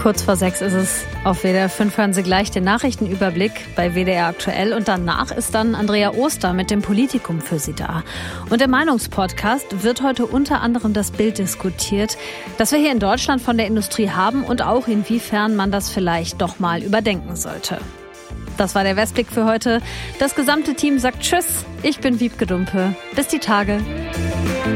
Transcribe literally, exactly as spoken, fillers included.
Kurz vor sechs ist es auf W D R fünf. Hören Sie gleich den Nachrichtenüberblick bei W D R aktuell. Und danach ist dann Andrea Oster mit dem Politikum für Sie da. Und im Meinungspodcast wird heute unter anderem das Bild diskutiert, das wir hier in Deutschland von der Industrie haben und auch inwiefern man das vielleicht doch mal überdenken sollte. Das war der Westblick für heute. Das gesamte Team sagt Tschüss. Ich bin Wiebke Dumpe. Bis die Tage.